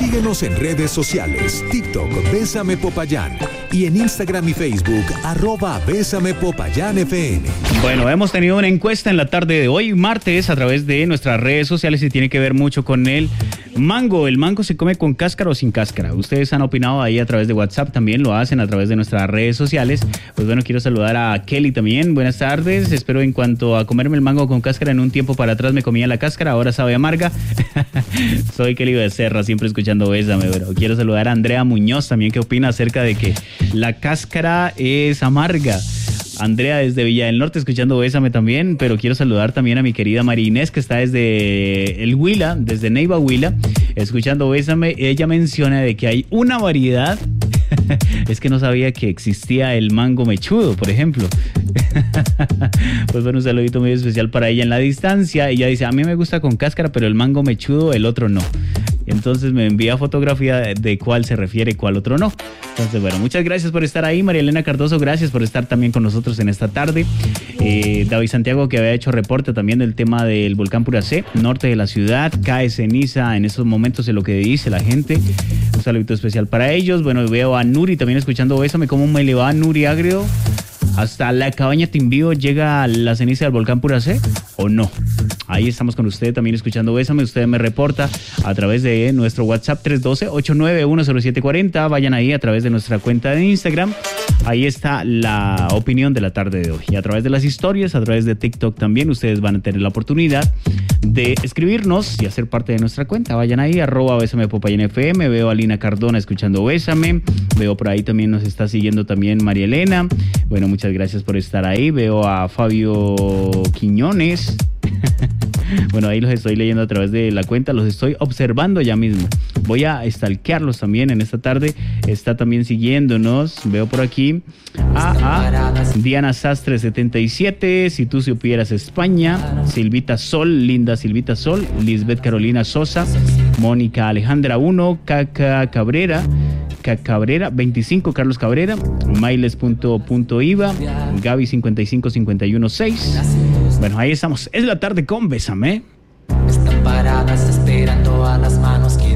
Síguenos en redes sociales, TikTok, Bésame Popayán, y en Instagram y Facebook, @Bésame Popayán FN. Bueno, hemos tenido una encuesta en la tarde de hoy, martes, a través de nuestras redes sociales y tiene que ver mucho con el mango. ¿El mango se come con cáscara o sin cáscara? Ustedes han opinado ahí a través de WhatsApp, también lo hacen a través de nuestras redes sociales. Pues bueno, quiero saludar a Kelly también. Buenas tardes. Espero en cuanto a comerme el mango con cáscara, en un tiempo para atrás me comía la cáscara, ahora sabe amarga. Soy Kelly Becerra, siempre escuchando Bésame, pero quiero saludar a Andrea Muñoz también, que opina acerca de que la cáscara es amarga. Andrea desde Villa del Norte escuchando Bésame también, pero quiero saludar también a mi querida María Inés, que está desde el Huila, desde Neiva Huila, escuchando Bésame. Ella menciona de que hay una variedad. Es que no sabía que existía el mango mechudo, por ejemplo. Pues bueno, un saludito muy especial para ella en la distancia. Ella dice, a mí me gusta con cáscara, pero el mango mechudo, el otro no. Entonces me envía fotografía de cuál se refiere, cuál otro no. Entonces, bueno, muchas gracias por estar ahí. María Elena Cardoso, gracias por estar también con nosotros en esta tarde. David Santiago, que había hecho reporte también del tema del volcán Puracé, norte de la ciudad. Cae ceniza en estos momentos de lo que dice la gente. Un saludito especial para ellos. Bueno, veo a Nuri también escuchando Bésame. ¿Cómo me le va, Nuri Agrio? ¿Hasta la cabaña Timbío llega la ceniza del volcán Puracé o no? Ahí estamos con usted también escuchando Bésame. Usted me reporta a través de nuestro WhatsApp 312-891-0740. Vayan ahí a través de nuestra cuenta de Instagram. Ahí está la opinión de la tarde de hoy. Y a través de las historias, a través de TikTok también, ustedes van a tener la oportunidad de escribirnos y hacer parte de nuestra cuenta. Vayan ahí, @Bésame Popayán FM. Veo a Lina Cardona escuchando Bésame. Veo por ahí también nos está siguiendo también María Elena. Bueno, muchas gracias por estar ahí. Veo a Fabio Quiñones. Bueno, ahí los estoy leyendo a través de la cuenta, los estoy observando ya mismo. Voy a stalkearlos también en esta tarde. Está también siguiéndonos. Veo por aquí a Diana Sastre 77, Si tú supieras España, Silvita Sol, Linda Silvita Sol, Lisbeth Carolina Sosa, Mónica Alejandra 1, Caca Cabrera 25, Carlos Cabrera, Mailes.iva, Gaby 55516. Bueno, ahí estamos. Es la tarde con Bésame. Están paradas esperando a las manos que